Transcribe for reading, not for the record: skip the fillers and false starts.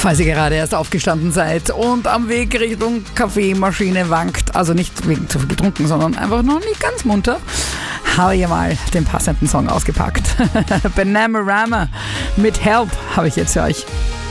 Falls ihr gerade erst aufgestanden seid und am Weg Richtung Kaffeemaschine wankt, also nicht wegen zu viel getrunken, sondern einfach noch nicht ganz munter, habe ich mal den passenden Song ausgepackt. Bananarama mit Help habe ich jetzt für euch.